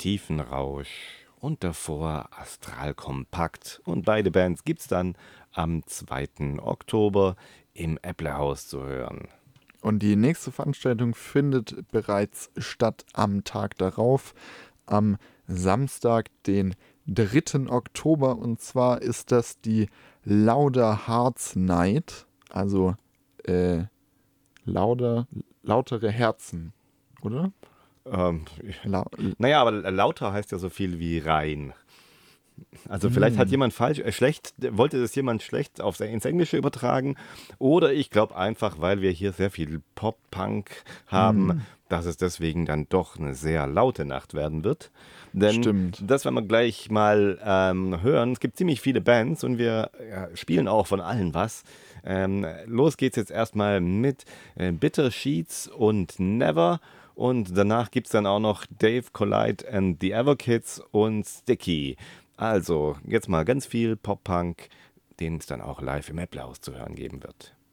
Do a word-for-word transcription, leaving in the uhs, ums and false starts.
Tiefenrausch und davor Astral Kompakt. Und beide Bands gibt's dann am zweiten Oktober im Äpplehaus zu hören. Und die nächste Veranstaltung findet bereits statt am Tag darauf, am Samstag, den dritten Oktober. Und zwar ist das die Lauder Hearts Night, also äh, lauter, lautere Herzen, oder? Ähm, La naja, aber lauter heißt ja so viel wie rein. Also vielleicht hat jemand falsch, äh, schlecht, wollte das jemand schlecht aufs, ins Englische übertragen. Oder ich glaube einfach, weil wir hier sehr viel Pop-Punk haben, dass es deswegen dann doch eine sehr laute Nacht werden wird. Denn Stimmt. das werden wir gleich mal ähm, hören. Es gibt ziemlich viele Bands und wir ja, spielen auch von allen was. Ähm, los geht's jetzt erstmal mit äh, Bitter Sheets und Never. Und danach gibt es dann auch noch Dave Collide and the Everkids und Sticky. Also, jetzt mal ganz viel Pop-Punk, den es dann auch live im Äpplehaus zu hören geben wird.